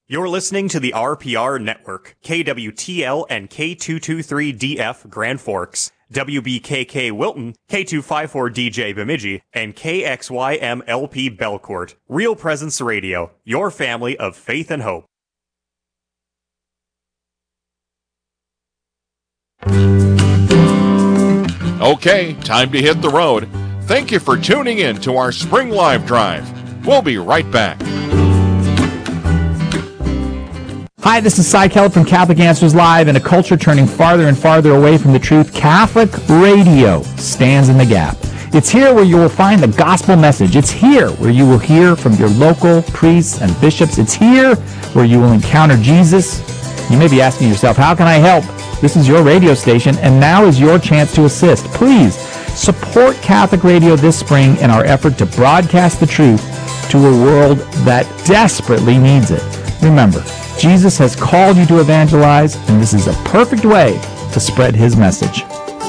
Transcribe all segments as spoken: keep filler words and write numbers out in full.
You're listening to the R P R Network, K W T L and K two twenty-three D F Grand Forks, W B K K Wilton, K two fifty-four D J Bemidji, and K X Y M L P Belcourt. Real Presence Radio, your family of faith and hope. Okay, time to hit the road. Thank you for tuning in to our Spring Live Drive. We'll be right back. Hi, this is Cy Kellett from Catholic Answers Live. In a culture turning farther and farther away from the truth, Catholic Radio stands in the gap. It's here where you will find the gospel message. It's here where you will hear from your local priests and bishops. It's here where you will encounter Jesus. You may be asking yourself, how can I help? This is your radio station, and now is your chance to assist. Please support Catholic Radio this spring in our effort to broadcast the truth to a world that desperately needs it. Remember, Jesus has called you to evangelize, and this is a perfect way to spread his message.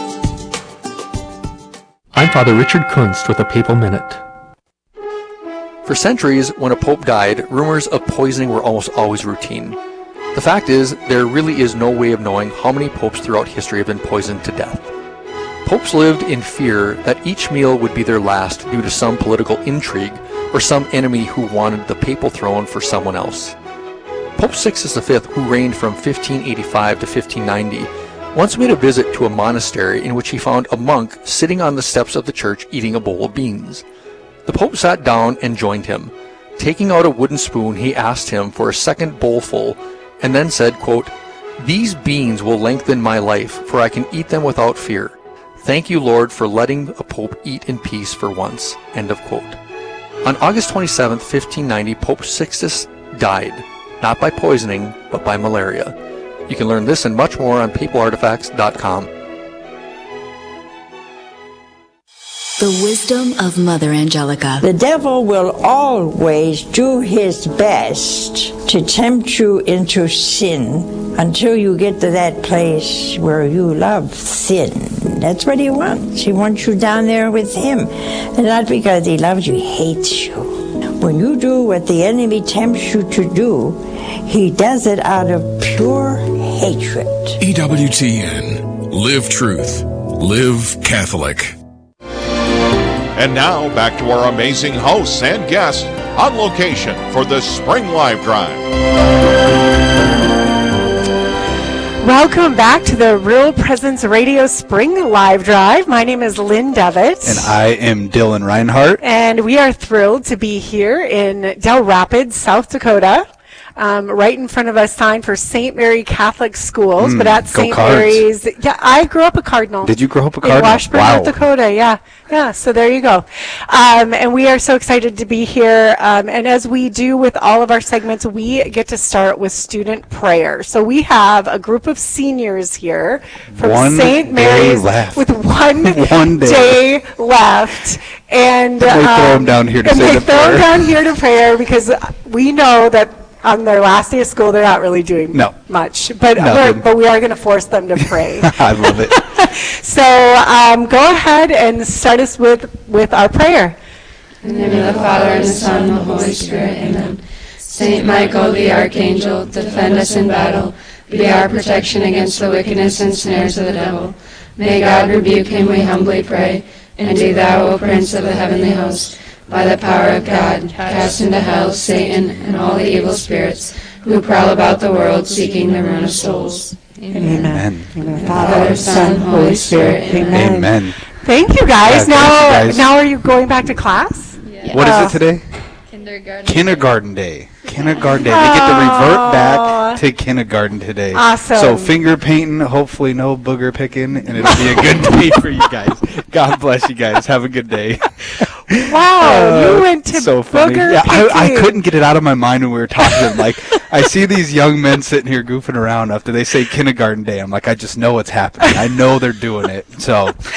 I'm Father Richard Kunst with a Papal Minute. For centuries, when a pope died, rumors of poisoning were almost always routine. The fact is, there really is no way of knowing how many popes throughout history have been poisoned to death. Popes lived in fear that each meal would be their last due to some political intrigue or some enemy who wanted the papal throne for someone else. Pope Sixtus the Fifth, who reigned from fifteen eighty-five to fifteen ninety, once made a visit to a monastery in which he found a monk sitting on the steps of the church eating a bowl of beans. The Pope sat down and joined him. Taking out a wooden spoon, he asked him for a second bowlful, and then said, quote, "These beans will lengthen my life, for I can eat them without fear. Thank you, Lord, for letting a pope eat in peace for once." End of quote. On August twenty-seventh, fifteen ninety, Pope Sixtus died, not by poisoning, but by malaria. You can learn this and much more on papal artifacts dot com. The wisdom of Mother Angelica. The devil will always do his best to tempt you into sin until you get to that place where you love sin. That's what he wants. He wants you down there with him. And not because he loves you, he hates you. When you do what the enemy tempts you to do, he does it out of pure hatred. E W T N. Live truth. Live Catholic. And now, back to our amazing hosts and guests on location for the Spring Live Drive. Welcome back to the Real Presence Radio Spring Live Drive. My name is Lynn Devitt. And I am Dylan Reinhardt. And we are thrilled to be here in Del Rapids, South Dakota. Um, right in front of us, sign for Saint Mary Catholic Schools, mm, but at Saint Mary's. Yeah, I grew up a Cardinal. Did you grow up a Cardinal? In Washburn, wow. North Dakota. Yeah, yeah. So there you go. Um, and we are so excited to be here. Um, and as we do with all of our segments, we get to start with student prayer. So we have a group of seniors here from Saint Mary's left. with one, one day. day left. And, and they um, throw them down here to and say they the throw prayer. them down here to prayer because we know that on their last day of school, they're not really doing no. much, but we're, but we are going to force them to pray. I love it. So um, go ahead and start us with, with our prayer. In the name of the Father, and the Son, and the Holy Spirit, amen. Saint Michael, the Archangel, defend us in battle. Be our protection against the wickedness and snares of the devil. May God rebuke him, we humbly pray. And do thou, O Prince of the heavenly host, by the power of God, cast into hell Satan and all the evil spirits who prowl about the world seeking the ruin of souls. Amen. Amen. Amen. Father, Son, Holy Spirit. Amen. Amen. Thank you, guys. Yeah, now, thank you guys. now are you going back to class? Yeah. What Uh, is it today? Kindergarten. Kindergarten Day. Kindergarten Day. We get to revert back to kindergarten today. Awesome. So finger painting, hopefully no booger picking, and it'll be a good day for you guys. God bless you guys. Have a good day. Wow, Uh, you went to so funny. booger Yeah, I, I picking. couldn't get it out of my mind when we were talking. I'm like, I see these young men sitting here goofing around after they say kindergarten day. I'm like, I just know what's happening. I know they're doing it. So,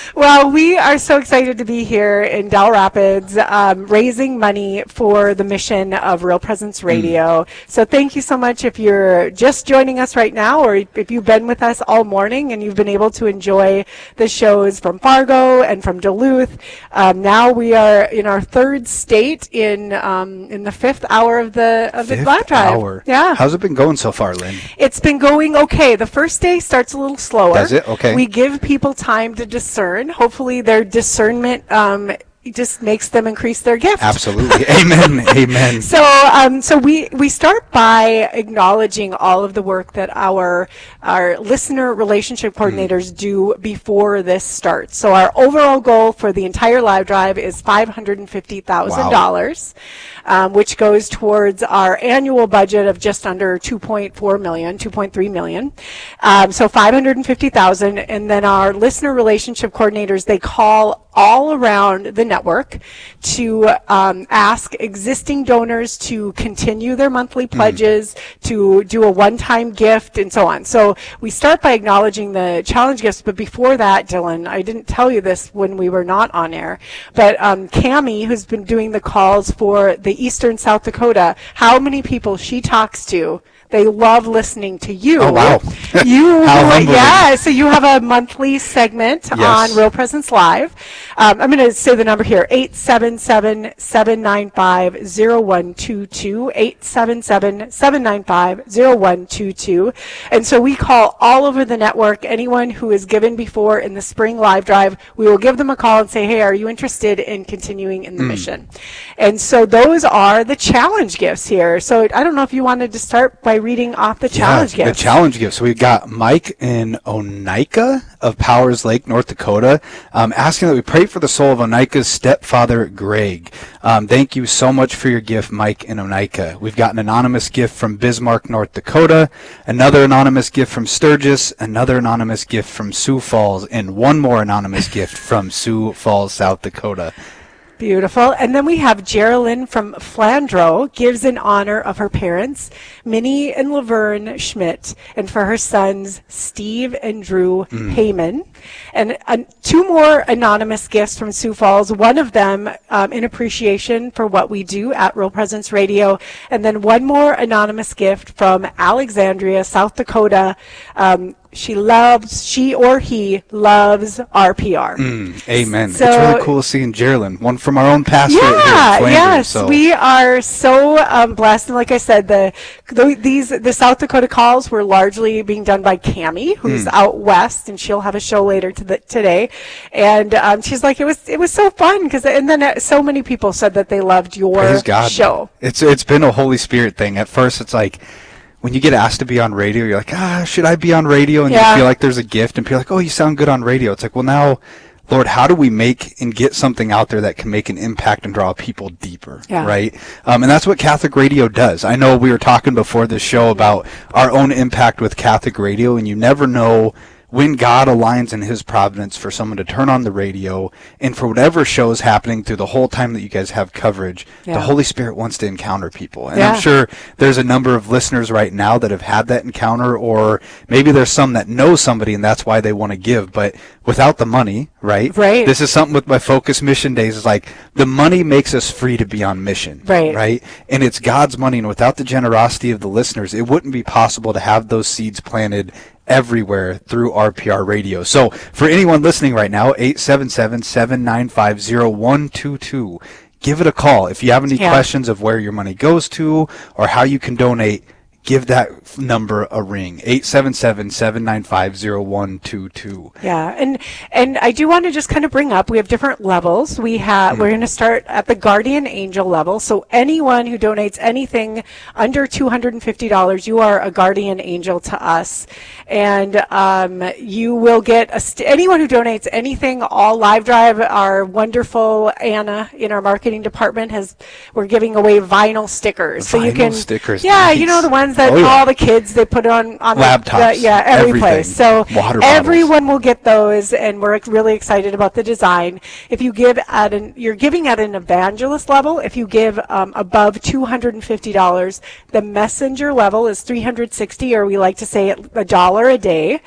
Well, we are so excited to be here in Del Rapids, um, raising money for the mission of Real Presence Radio. Mm. So thank you so much if you're just joining us right now, or if you've been with us all morning and you've been able to enjoy the shows from Fargo and from Duluth. Um, now we are in our third state in um, in the fifth hour of the of fifth the live drive. Hour. Yeah. How's it been going so far, Lynn? It's been going okay. The first day starts a little slower. Does it? Okay. We give people time to discern. Hopefully their discernment um, just makes them increase their gift. Absolutely. Amen. Amen. So um, so we, we start by acknowledging all of the work that our our listener relationship coordinators mm. do before this starts. So our overall goal for the entire live drive is five hundred fifty thousand dollars. Wow. Um, which goes towards our annual budget of just under two point four million dollars, two point three million dollars. Um, so five hundred fifty thousand dollars, and then our listener relationship coordinators, they call all around the network to um, ask existing donors to continue their monthly pledges, mm. to do a one-time gift, and so on. So we start by acknowledging the challenge gifts, but before that, Dylan, I didn't tell you this when we were not on air, but um, Cammie, who's been doing the calls for the Eastern South Dakota, how many people she talks to, they love listening to you. Oh, wow. You, yeah, so you have a monthly segment yes. on Real Presence Live. Um, I'm going to say the number here, eight seven seven, seven nine five, zero one two two, eight seven seven, seven nine five, zero one two two. And so we call all over the network, anyone who has given before in the spring live drive, we will give them a call and say, hey, are you interested in continuing in the mm. mission? And so those are the challenge gifts here. So I don't know if you wanted to start by reading off the challenge yeah, gifts. The challenge gifts. So we've got Mike in Onika of Powers Lake, North Dakota, um, asking that we pray for the soul of Onika's stepfather, Greg. Um, thank you so much for your gift, Mike in Onika. We've got an anonymous gift from Bismarck, North Dakota, another anonymous gift from Sturgis, another anonymous gift from Sioux Falls, and one more anonymous gift from Sioux Falls, South Dakota. Beautiful. And then we have Geraldine from Flandreau, gives in honor of her parents, Minnie and Laverne Schmidt, and for her sons, Steve and Drew mm. Heyman. And uh, two more anonymous gifts from Sioux Falls, one of them um, in appreciation for what we do at Real Presence Radio, and then one more anonymous gift from Alexandria, South Dakota. Um, She loves, she or he loves R P R. Mm, amen. So, it's really cool seeing Geraldine, one from our own pastor yeah, here in Flanders. Yes, so. we are so um, blessed. And like I said, the, the these the South Dakota calls were largely being done by Cammie, who's mm. out west, and she'll have a show later to the, today. And um, she's like, it was it was so fun because, and then uh, so many people said that they loved your Praise God. show. It's it's been a Holy Spirit thing. At first, it's like, when you get asked to be on radio, you're like, ah, should I be on radio? And yeah. you feel like there's a gift, and people are like, oh, you sound good on radio. It's like, well, now, Lord, how do we make and get something out there that can make an impact and draw people deeper, yeah. right? Um, and that's what Catholic radio does. I know we were talking before this show about our own impact with Catholic radio, and you never know when God aligns in his providence for someone to turn on the radio, and for whatever show is happening through the whole time that you guys have coverage, yeah. the Holy Spirit wants to encounter people. And yeah. I'm sure there's a number of listeners right now that have had that encounter, or maybe there's some that know somebody and that's why they want to give, but without the money, right? Right. This is something with my Focus Mission Days, is like, the money makes us free to be on mission. Right. Right? And it's God's money, and without the generosity of the listeners, it wouldn't be possible to have those seeds planted everywhere through R P R radio. So for anyone listening right now, eight seven seven, seven nine five, zero one two two, give it a call. If you have any yeah. questions of where your money goes to or how you can donate, give that number a ring, eight seven seven, seven nine five, zero one two two. Yeah, and and I do want to just kind of bring up, we have different levels. We have, mm-hmm. we're going to start at the Guardian Angel level. So anyone who donates anything under two hundred fifty dollars, you are a Guardian Angel to us. And um, you will get, a st- anyone who donates anything, all Live Drive, our wonderful Anna in our marketing department has, we're giving away vinyl stickers. Vinyl so you can, stickers, yeah, nice. You know, the ones that oh, yeah. all the kids, they put on, on laptops, the, yeah, every everything. place. So Water everyone will get those, and we're really excited about the design. If you give at an, you're giving at an evangelist level. If you give um, above two hundred fifty dollars, the messenger level is three hundred sixty dollars, or we like to say a dollar a day.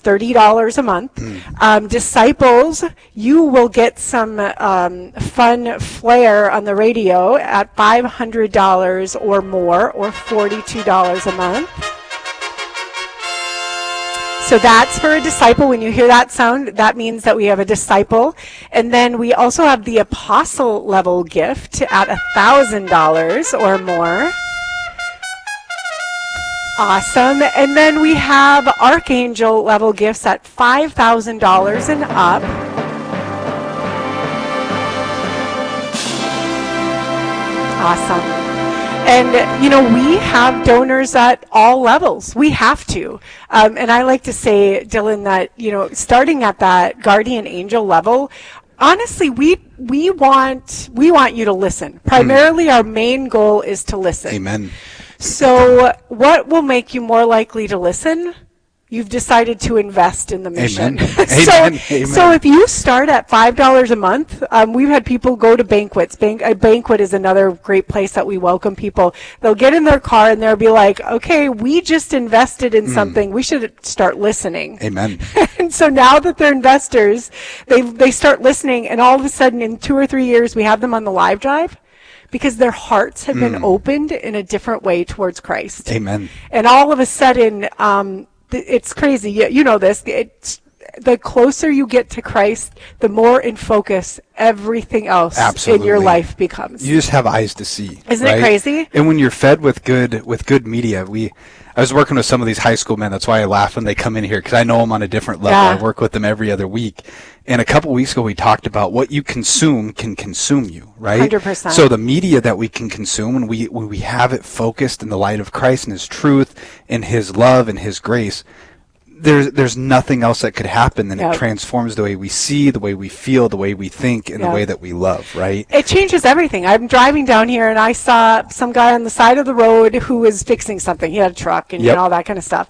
thirty dollars a month. Mm. Um, disciples, you will get some um, fun flair on the radio at five hundred dollars or more, or forty-two dollars a month. So that's for a disciple. When you hear that sound, that means that we have a disciple. And then we also have the apostle level gift at one thousand dollars or more. Awesome. And then we have archangel level gifts at five thousand dollars and up. Awesome. And, you know, we have donors at all levels. We have to. Um, and I like to say, Dylan, that, you know, starting at that guardian angel level, honestly, we we want we want you to listen. Primarily, mm. our main goal is to listen. Amen. So what will make you more likely to listen? You've decided to invest in the mission. Amen. so, Amen. Amen. so if you start at five dollars a month, um, we've had people go to banquets. Bank, a banquet is another great place that we welcome people. They'll get in their car and they'll be like, okay, we just invested in mm. something. We should start listening. Amen. And so now that they're investors, they they start listening, and all of a sudden in two or three years we have them on the live drive, because their hearts have mm. been opened in a different way towards Christ. Amen. And all of a sudden, um, it's crazy. You, you know this. It's, the closer you get to Christ, the more in focus everything else Absolutely. in your life becomes. You just have eyes to see. Isn't right? it crazy? And when you're fed with good with good media, we. I was working with some of these high school men. That's why I laugh when they come in here, because I know them on a different level. Yeah. I work with them every other week. And a couple weeks ago, we talked about what you consume can consume you, right? one hundred percent. So the media that we can consume, when we when we have it focused in the light of Christ and His truth and His love and His grace, there's there's nothing else that could happen than yep. it transforms the way we see, the way we feel, the way we think, and yep. the way that we love, right? It changes everything. I'm driving down here and I saw some guy on the side of the road who was fixing something. He had a truck and yep. you know, all that kind of stuff.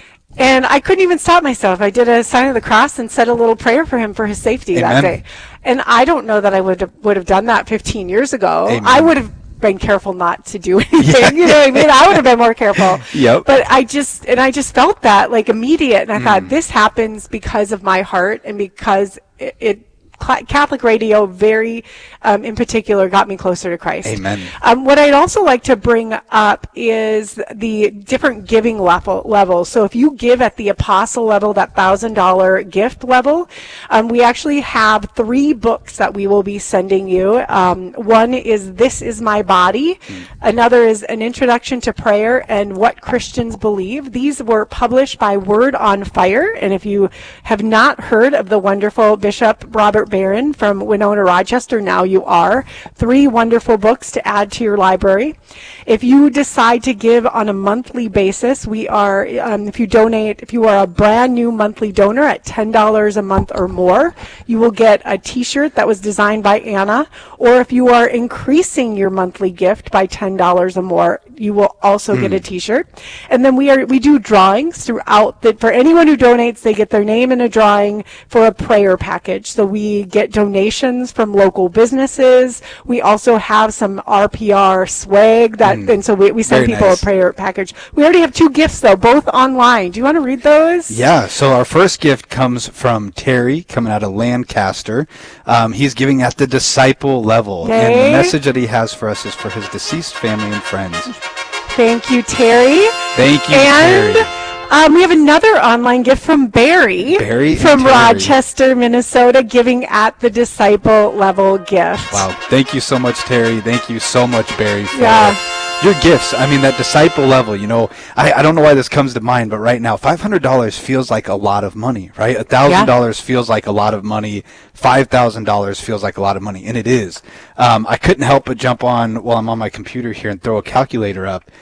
And I couldn't even stop myself. I did a sign of the cross and said a little prayer for him for his safety Amen. that day. And I don't know that I would have, would have done that fifteen years ago. Amen. I would have been careful not to do anything. Yeah. You know what I mean? I would have been more careful. Yep. But I just, and I just felt that like immediate. And I mm. thought, this happens because of my heart and because it, it Catholic radio, very um, in particular, got me closer to Christ. Amen. Um, what I'd also like to bring up is the different giving level levels. So if you give at the apostle level, that thousand dollar gift level, um, we actually have three books that we will be sending you. Um, one is This Is My Body. Mm. Another is An Introduction to Prayer and What Christians Believe. These were published by Word on Fire. And if you have not heard of the wonderful Bishop Robert Barron from Winona, Rochester, now you are. Three wonderful books to add to your library. If you decide to give on a monthly basis, we are, um, if you donate, if you are a brand new monthly donor at ten dollars a month or more, you will get a t-shirt that was designed by Anna. Or if you are increasing your monthly gift by ten dollars or more, you will also mm. get a t-shirt. And then we are, we do drawings throughout that. For anyone who donates, they get their name in a drawing for a prayer package. So we get donations from local businesses. We also have some R P R swag that, mm. and so we, we send Very people nice. a prayer package. We already have two gifts though, both online. Do you want to read those? Yeah. So our first gift comes from Terry, coming out of Lancaster. Um, he's giving at the disciple level, okay. and the message that he has for us is for his deceased family and friends. Thank you, Terry. Thank you, and Terry. Um, we have another online gift from Barry, Barry from Terry. Rochester, Minnesota, giving at the disciple level gift. Wow. Thank you so much, Terry. Thank you so much, Barry, for yeah. your gifts. I mean, that disciple level, you know, I, I don't know why this comes to mind, but right now, five hundred dollars feels like a lot of money, right? one thousand dollars yeah. feels like a lot of money. five thousand dollars feels like a lot of money, and it is. Um, I couldn't help but jump on while I'm on my computer here and throw a calculator up.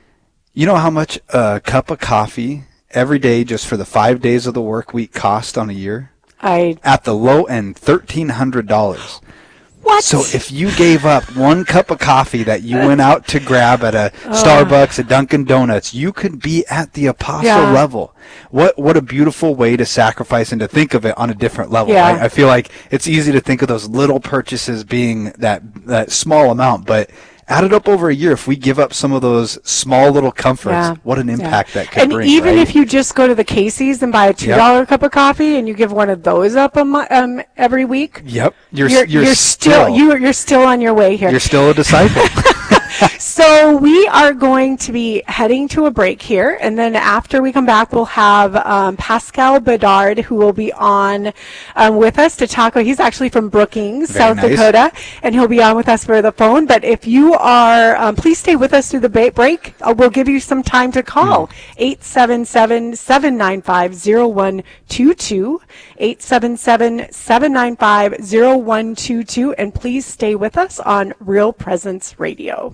You know how much a cup of coffee every day just for the five days of the work week cost on a year? I At the low end, thirteen hundred dollars. What? So if you gave up one cup of coffee that you went out to grab at a uh, Starbucks, a Dunkin' Donuts, you could be at the apostle yeah. level. What what a beautiful way to sacrifice and to think of it on a different level. Yeah. Right? I feel like it's easy to think of those little purchases being that that small amount, but add it up over a year. If we give up some of those small little comforts, yeah. what an impact yeah. that could and bring. And even right? if you just go to the Casey's and buy a two dollar yep. cup of coffee and you give one of those up a mo- um, every week, yep, you're, you're, you're, you're still, still you're, you're still on your way here. You're still a disciple. So we are going to be heading to a break here, and then after we come back, we'll have um, Pascal Bedard, who will be on um, with us to talk. He's actually from Brookings, Very South nice. Dakota, and he'll be on with us for the phone. But if you are, um, please stay with us through the ba- break. Uh, we'll give you some time to call, eight seven seven, seven nine five, zero one two two, eight seven seven, seven nine five, zero one two two, and please stay with us on Real Presence Radio.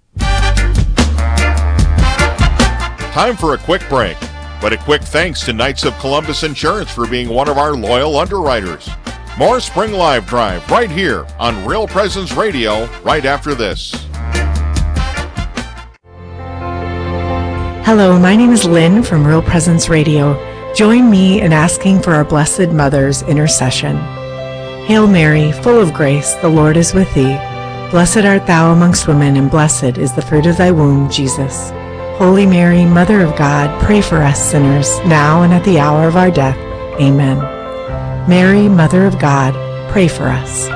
Time for a quick break, but a quick thanks to Knights of Columbus Insurance for being one of our loyal underwriters. More Spring Live Drive right here on Real Presence Radio right after this. Hello, my name is Lynn from Real Presence Radio. Join me in asking for our Blessed Mother's intercession. Hail Mary, full of grace, the Lord is with thee. Blessed art thou amongst women, and blessed is the fruit of thy womb, Jesus. Holy Mary, Mother of God, pray for us sinners, now and at the hour of our death. Amen. Mary, Mother of God, pray for us.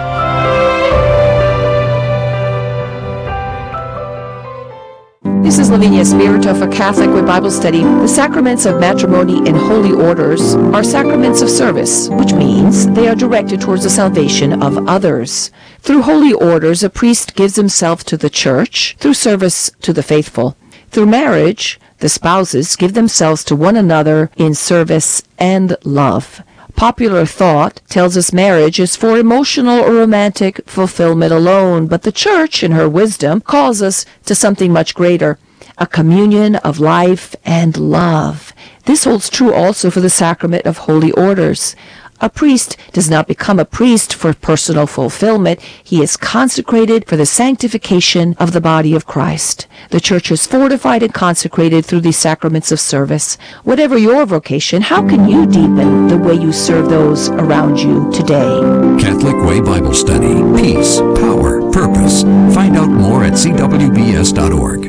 This is Lavinia Spirito for Catholic Way Bible Study. The sacraments of matrimony and holy orders are sacraments of service, which means they are directed towards the salvation of others. Through holy orders, a priest gives himself to the church through service to the faithful. Through marriage, the spouses give themselves to one another in service and love. Popular thought tells us marriage is for emotional or romantic fulfillment alone, but the Church, in her wisdom, calls us to something much greater, a communion of life and love. This holds true also for the sacrament of holy orders. A priest does not become a priest for personal fulfillment. He is consecrated for the sanctification of the body of Christ. The Church is fortified and consecrated through these sacraments of service. Whatever your vocation, how can you deepen the way you serve those around you today? Catholic Way Bible Study. Peace, power, purpose. Find out more at c w b s dot org.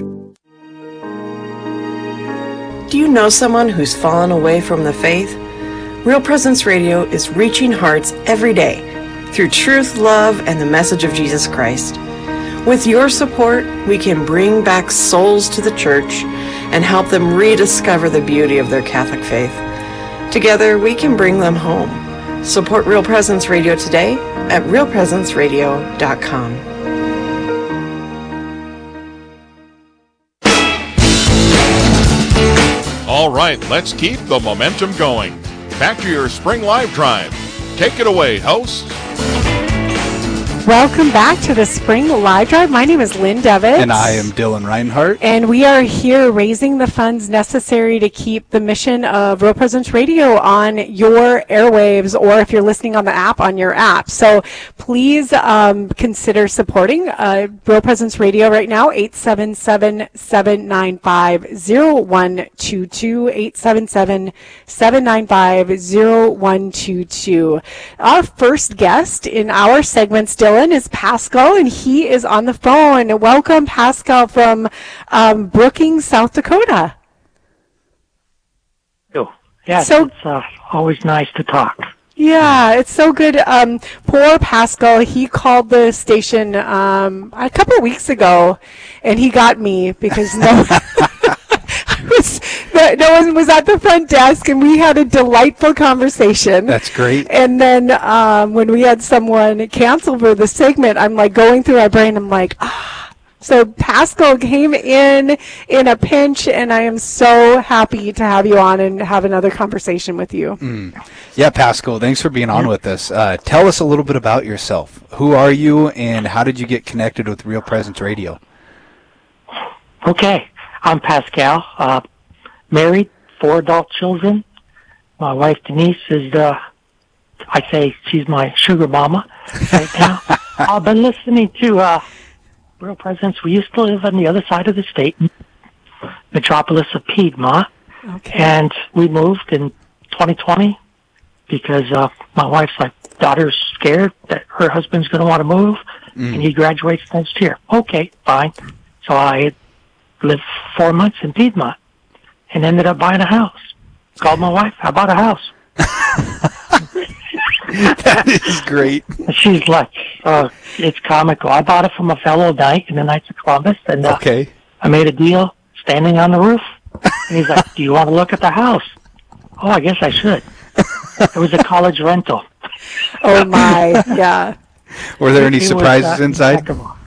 Do you know someone who's fallen away from the faith? Real Presence Radio is reaching hearts every day through truth, love, and the message of Jesus Christ. With your support, we can bring back souls to the church and help them rediscover the beauty of their Catholic faith. Together, we can bring them home. Support Real Presence Radio today at real presence radio dot com. All right, let's keep the momentum going. Back to your Spring Live Drive. Take it away, hosts. Welcome back to the Spring Live Drive. My name is Lynn Devitt. And I am Dylan Reinhart. And we are here raising the funds necessary to keep the mission of Real Presence Radio on your airwaves, or if you're listening on the app, on your app. So please um, consider supporting uh, Real Presence Radio right now, eight seven seven, seven nine five, zero one two two, eight seven seven, seven nine five, zero one two two. Our first guest in our segments, Dylan, is Pascal, and he is on the phone. Welcome, Pascal, from um, Brookings, South Dakota. Oh, yeah, so, it's uh, always nice to talk. Yeah, it's so good. Um, poor Pascal, he called the station um, a couple of weeks ago, and he got me because no, was, no one was at the front desk, and we had a delightful conversation. That's great. And then um, when we had someone cancel for the segment, I'm like going through our brain, I'm like, ah. So Pascal came in in a pinch, and I am so happy to have you on and have another conversation with you. Mm. Yeah, Pascal, thanks for being on with us. Uh, tell us a little bit about yourself. Who are you, and how did you get connected with Real Presence Radio? Okay, I'm Pascal, uh, married, four adult children. My wife Denise is, uh, I say she's my sugar mama right now. I've been listening to uh, Real Presence. We used to live on the other side of the state, metropolis of Piedmont, okay. And we moved in twenty twenty because uh, my wife's like, daughter's scared that her husband's going to want to move, mm. and he graduates next year. Okay, fine. So I lived four months in Piedmont and ended up buying a house. Called my wife. I bought a house. That is great. She's like, uh, it's comical. I bought it from a fellow knight in the Knights of Columbus, and uh, okay. I made a deal standing on the roof. And he's like, do you want to look at the house? Oh, I guess I should. It was a college rental. Oh, my, yeah. Were there any It surprises was, uh, inside?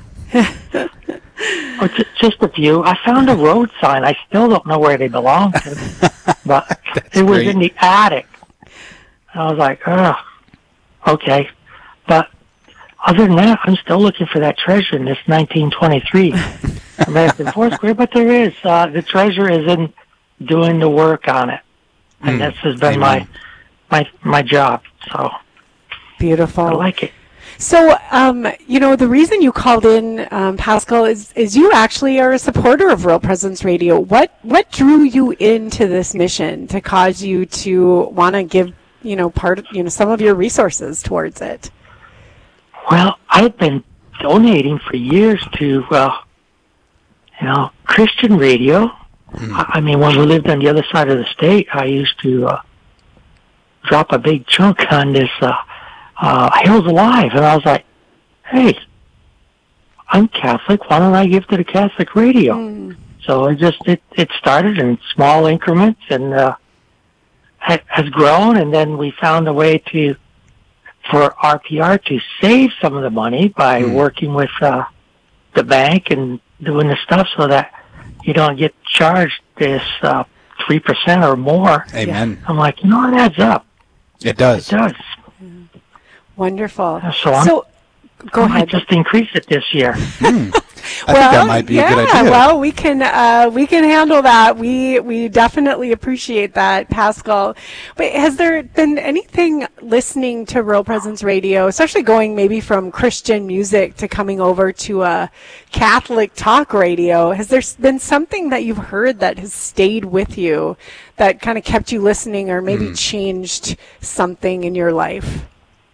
oh, j- just a few. I found a road sign. I still don't know where they belong to, but it was great. in the attic. I was like, oh, okay. But other than that, I'm still looking for that treasure in this nineteen twenty-three American Foursquare. But there is. Uh, the treasure is in doing the work on it. And Mm. this has been Amen. my, my, my job. So Beautiful. I like it. So, um, you know, the reason you called in, um, Pascal, is, is you actually are a supporter of Real Presence Radio. What what drew you into this mission to cause you to want to give, you know, part of, you know, some of your resources towards it? Well, I've been donating for years to, uh, you know, Christian radio. Mm. I, I mean, when we lived on the other side of the state, I used to uh, drop a big chunk on this uh, uh, Hills Alive, and I was like, hey, I'm Catholic. Why don't I give to the Catholic radio? Mm. So it just it, it started in small increments and uh, ha- has grown, and then we found a way to for R P R to save some of the money by Mm. working with uh, the bank and doing the stuff so that you don't get charged this uh, three percent or more. Amen. I'm like, you know, it adds up. It does. It does. Wonderful. So, I'm, So, go I ahead. might just increase it this year. Mm. I well, think that might be yeah, a good idea. well, we can uh, we can handle that. We we definitely appreciate that, Pascal. But has there been anything listening to Real Presence Radio, especially going maybe from Christian music to coming over to a Catholic talk radio? Has there been something that you've heard that has stayed with you, that kind of kept you listening, or maybe Mm. changed something in your life?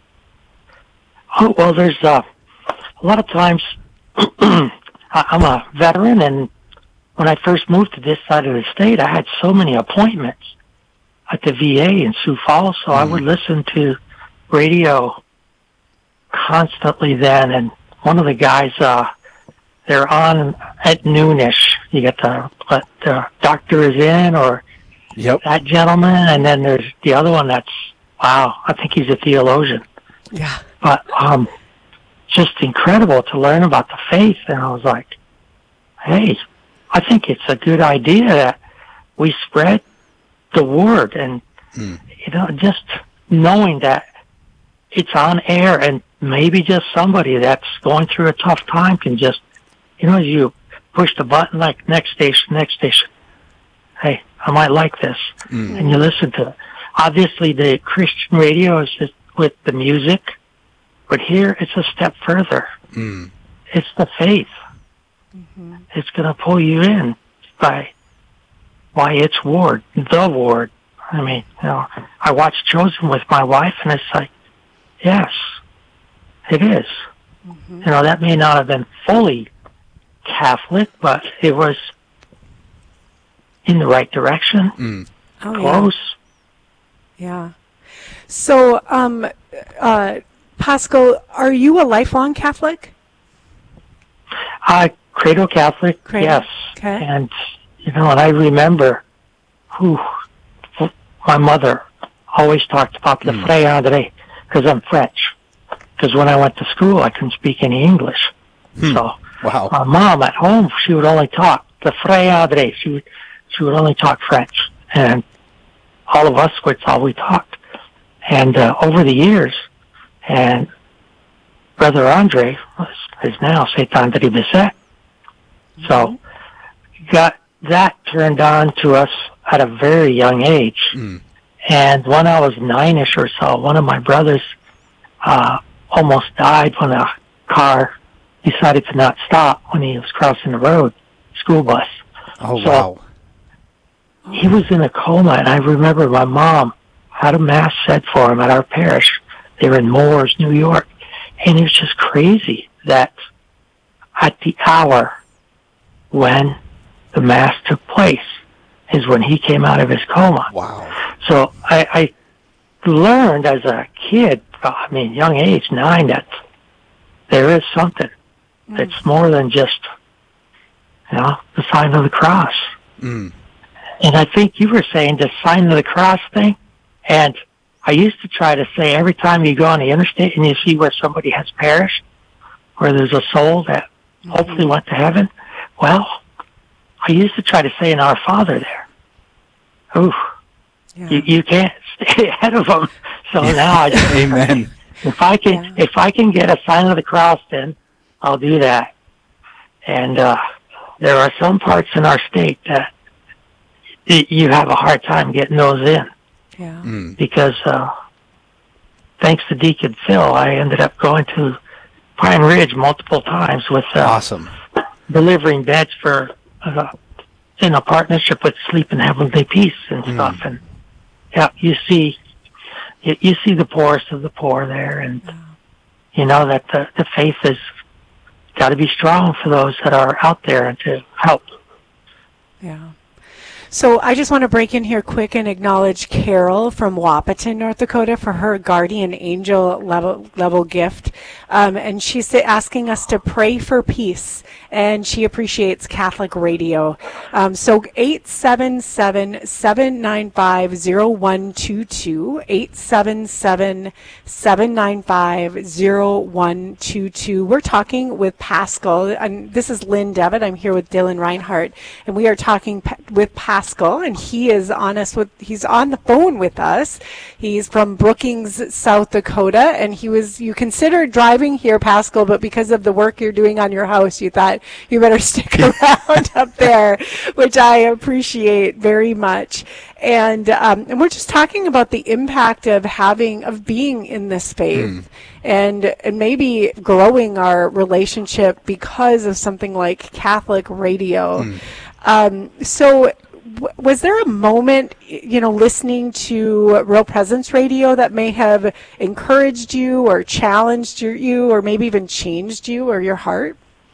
Oh, well, there's uh, a lot of times I- I'm a veteran, and when I first moved to this side of the state, I had so many appointments at the V A in Sioux Falls, so I would listen to radio constantly then. And one of the guys, uh, they're on at noonish. You get the, what, the doctor is in, or Yep. that gentleman, and then there's the other one that's, wow, I think he's a theologian. Yeah. But um, just incredible to learn about the faith. And I was like, hey, I think it's a good idea that we spread the word. And, Mm. you know, just knowing that it's on air, and maybe just somebody that's going through a tough time can just, you know, as you push the button, like next station, next station. Hey, I might like this. Mm. And you listen to it. Obviously, the Christian radio is just with the music. But here, it's a step further. Mm. It's the faith. Mm-hmm. It's going to pull you in by by its word, the word. I mean, you know, I watched Chosen with my wife, and it's like, yes, it is. Mm-hmm. You know, that may not have been fully Catholic, but it was in the right direction, Mm. Oh, yeah. close. Yeah. So, um, uh, Pascal, are you a lifelong Catholic? I cradle Catholic, Cradle, yes. okay. And, you know, and I remember who my mother always talked about the Mm. Frère André, because I'm French. Because when I went to school, I couldn't speak any English. Hmm. So Wow. my mom at home, she would only talk the Frère André. She would, she would only talk French. And all of us, that's all we talked. And uh, over the years, and Brother Andre was, is now Saint Andre Bessette. So got that turned on to us at a very young age. Mm. And when I was nine-ish or so, one of my brothers uh, almost died when a car decided to not stop when he was crossing the road, school bus. Oh, So, wow. He was in a coma, and I remember my mom had a mass said for him at our parish. They were in Moores, New York, and it was just crazy. that at the hour when the Mass took place is when he came out of his coma. Wow. So I, I learned as a kid, I mean, young age, nine, that there is something that's mm. more than just, you know, the sign of the cross. Mm. And I think you were saying the sign of the cross thing, and I used to try to say every time you go on the interstate and you see where somebody has perished, where there's a soul that mm-hmm. hopefully went to heaven, well, I used to try to say an Our Father there. Ooh, yeah. you, you can't stay ahead of them. So now I just, Amen. If I can, yeah. if I can get a sign of the cross, then I'll do that. And uh, there are some parts in our state that you have a hard time getting those in. Yeah. Mm. Because uh, thanks to Deacon Phil, I ended up going to Pine Ridge multiple times with uh, awesome delivering beds for uh, in a partnership with Sleep in Heavenly Peace and mm. stuff. And yeah, you see, you, you see the poorest of the poor there, and yeah. you know that the, the faith has got to be strong for those that are out there and to help. Yeah. So I just want to break in here quick and acknowledge Carol from Wahpeton, North Dakota, for her guardian angel level level gift. Um, and she's asking us to pray for peace, and she appreciates Catholic radio. Um, so eight seven seven, seven nine five, zero one two two, eight seven seven, seven nine five, zero one two two. We're talking with Paschal, and this is Lynn Devitt. I'm here with Dylan Reinhardt, and we are talking pa- with Paschal. Paschal, and he is on us with he's on the phone with us. He's from Brookings, South Dakota, and he was you considered driving here, Paschal, but because of the work you're doing on your house, you thought you better stick around up there, which I appreciate very much. And um, and we're just talking about the impact of having of being in this faith. Mm. And and maybe growing our relationship because of something like Catholic radio. Mm. Um, so was there a moment, you know, listening to Real Presence Radio that may have encouraged you or challenged you or maybe even changed you or your heart?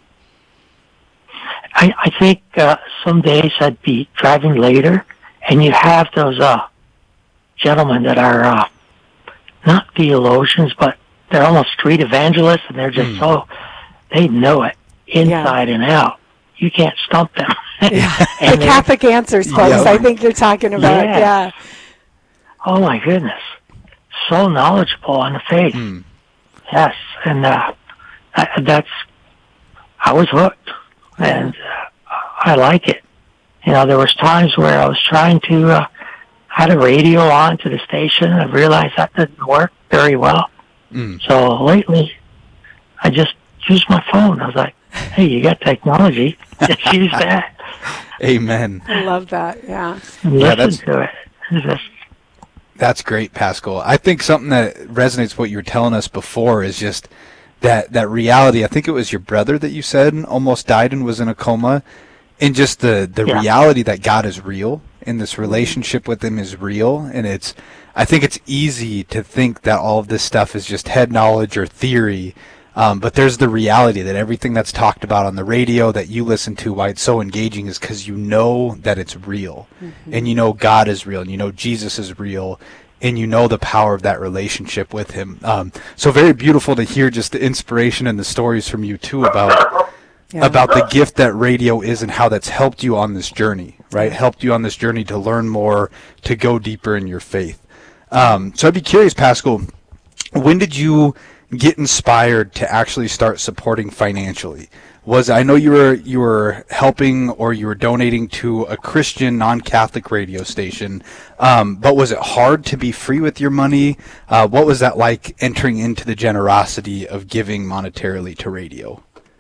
I, I think uh, some days I'd be driving later, and you have those uh, gentlemen that are uh, not theologians, but they're almost street evangelists, and they're just mm. so, they know it inside yeah. and out. You can't stump them. Yeah. The Catholic Answers, folks, yeah. I think you're talking about. Yeah. yeah. Oh, my goodness. So knowledgeable on the faith. Mm. Yes. And uh, I, that's, I was hooked. And uh, I like it. You know, there was times where I was trying to, uh, had a radio on to the station. I realized that didn't work very well. Mm. So lately, I just used my phone. I was like, hey, you got technology. Just use that. Amen. I love that, yeah. And yeah, listen that's, to it. Just, that's great, Paschal. I think something that resonates with what you were telling us before is just that, that reality. I think it was your brother that you said almost died and was in a coma. And just the, the yeah. reality that God is real and this relationship with him is real. And it's, I think it's easy to think that all of this stuff is just head knowledge or theory. Um, but there's the reality that everything that's talked about on the radio that you listen to, why it's so engaging, is because you know that it's real. Mm-hmm. And you know God is real, and you know Jesus is real, and you know the power of that relationship with him. Um, so very beautiful to hear just the inspiration and the stories from you, too, about yeah. about the gift that radio is and how that's helped you on this journey, right? Helped you on this journey to learn more, to go deeper in your faith. Um, so I'd be curious, Paschal, when did you get inspired to actually start supporting financially? Was I know you were you were helping or you were donating to a Christian non-Catholic radio station, um, but was it hard to be free with your money? Uh, what was that like entering into the generosity of giving monetarily to radio?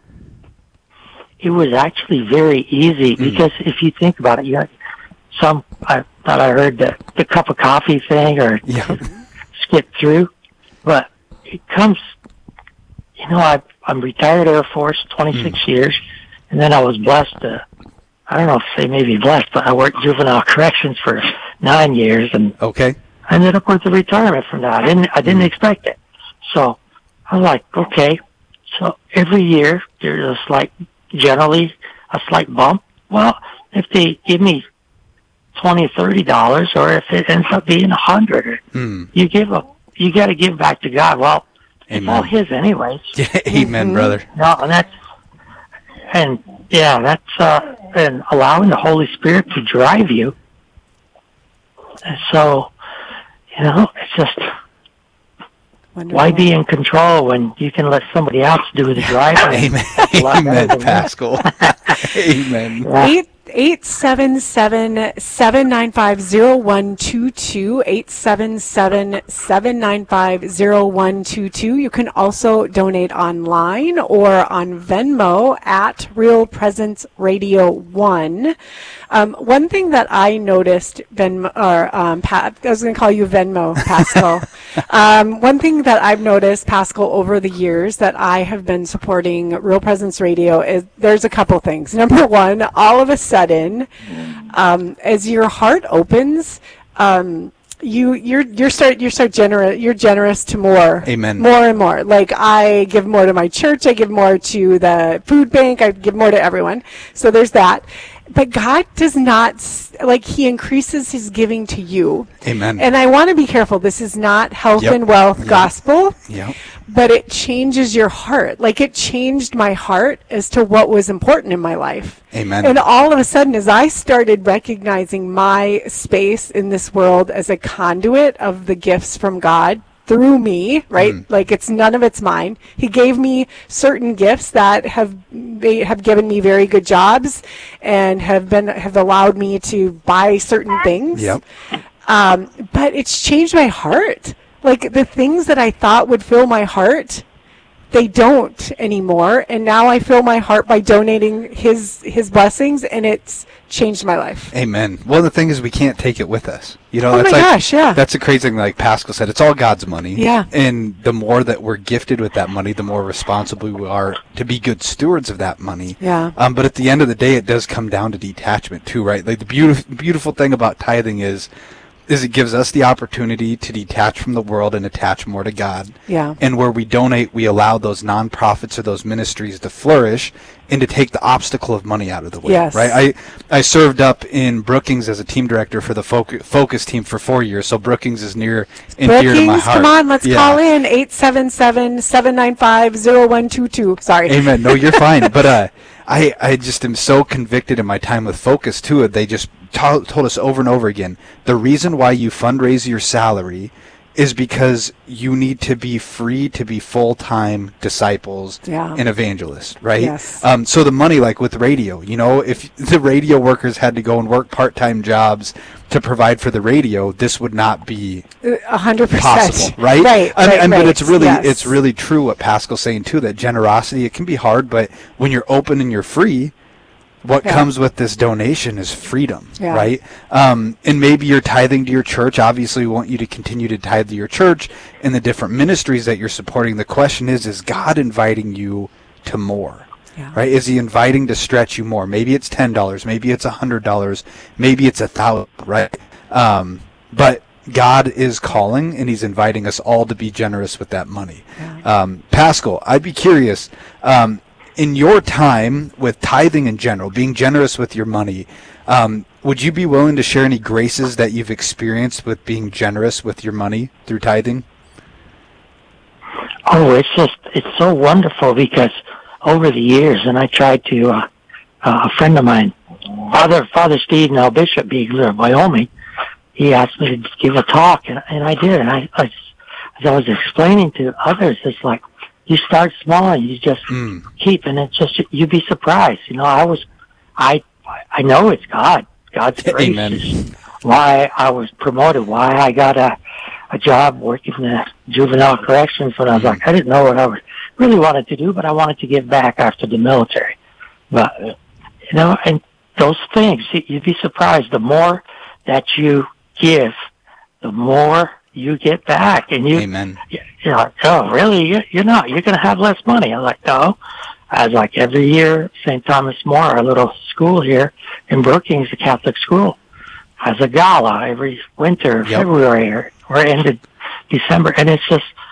It was actually very easy because mm. if you think about it, you know, some I thought I heard the, the cup of coffee thing or yeah. skip through, but it comes, you know, I, I'm retired Air Force, twenty-six mm. years, and then I was blessed to, I don't know if say maybe blessed, but I worked juvenile corrections for nine years, and okay. I ended up with a retirement from that. I didn't, I didn't mm. expect it. So I was like, okay, So every year there's a slight, generally a slight bump. Well, if they give me twenty, thirty dollars, or if it ends up being a hundred, Mm. you give a, you got to give back to God. Well, it's Amen. all His anyways. Yeah, amen, Mhm. brother. No, and that's, and yeah, that's uh, and allowing the Holy Spirit to drive you. And so, you know, it's just Wonderful. why be in control when you can let somebody else do the driving? Amen, That's a lot better amen, than that. Pascal. Amen. Yeah. Eight eight seven seven seven nine five zero one two two eight seven seven seven nine five zero one two two. You can also donate online or on Venmo at Real Presence Radio One. Um, one thing that I noticed, Venmo, or um, pa- I was going to call you Venmo, Pascal. um, one thing that I've noticed, Pascal, over the years that I have been supporting Real Presence Radio is there's a couple things. Number one, all of a sudden, um, as your heart opens, um, you you're you're start you start generous you're generous to more. Amen. More and more. Like I give more to my church, I give more to the food bank, I give more to everyone. So there's that. But God does not, like, He increases His giving to you. Amen. And I want to be careful. This is not health Yep. and wealth Yep. gospel, Yep. but it changes your heart. Like, it changed my heart as to what was important in my life. Amen. And all of a sudden, as I started recognizing my space in this world as a conduit of the gifts from God, through me, right? Mm. Like it's none of it's mine. He gave me certain gifts that have they have given me very good jobs and have been have allowed me to buy certain things. Yep. Um, but it's changed my heart. Like the things that I thought would fill my heart, they don't anymore. And now I fill my heart by donating his his blessings, and it's changed my life. Amen. Well, the thing is, we can't take it with us. You know, Oh that's my like, gosh, yeah. That's a crazy thing. Like Pascal said, it's all God's money. Yeah. And the more that we're gifted with that money, the more responsible we are to be good stewards of that money. Yeah. Um, but at the end of the day, it does come down to detachment too, right? Like the beautiful, beautiful thing about tithing is, is it gives us the opportunity to detach from the world and attach more to God. Yeah. And where we donate, we allow those nonprofits or those ministries to flourish and to take the obstacle of money out of the way. Yes. Right? I, I served up in Brookings as a team director for the Focus, Focus team for four years, so Brookings is near and dear to my Brookings, heart. come on, let's Yeah. call in eight seven seven, seven nine five, zero one two two. Sorry. Amen. No, you're fine. But uh, I, I just am so convicted in my time with Focus, too. They just to- told us over and over again, the reason why you fundraise your salary is because you need to be free to be full-time disciples Yeah. and evangelists, right? Yes. Um, so the money, like with radio, you know, if the radio workers had to go and work part-time jobs to provide for the radio, this would not be A hundred percent. possible, right? Right, And, right, and right. but it's really Yes. it's really true what Pascal's saying too. That generosity, it can be hard, but when you're open and you're free, what Yeah. comes with this donation is freedom, Yeah. right? Um, and maybe you're tithing to your church. Obviously, we want you to continue to tithe to your church and the different ministries that you're supporting. The question is, is God inviting you to more? Yeah. Right? Is He inviting to stretch you more? Maybe it's ten dollars, maybe it's a hundred dollars, maybe it's a thousand. Right? Um, but God is calling, and He's inviting us all to be generous with that money. Um, Pascal, I'd be curious. Um, in your time with tithing in general, being generous with your money, um, would you be willing to share any graces that you've experienced with being generous with your money through tithing? Oh, it's just, it's so wonderful because over the years, and I tried to, uh, uh, a friend of mine, Father, Father Steve, now Bishop Beagler of Wyoming, he asked me to give a talk, and, and I did. And I, I, as I was explaining to others, it's like, you start small and you just Mm. keep, and it's just, you'd be surprised. You know, I was, I, I know it's God. God's grace Amen. is why I was promoted, why I got a, a job working in the juvenile corrections when I was like, I didn't know what I was, really wanted to do, but I wanted to give back after the military. But, you know, and those things, you'd be surprised. The more that you give, the more you get back. And you, Amen. you're like, oh, really? You- You're not. You're going to have less money. I'm like, no. I was like, every year, Saint Thomas More, our little school here in Brookings, a Catholic school, has a gala every winter, Yep. February, or, or end of December. And it's just,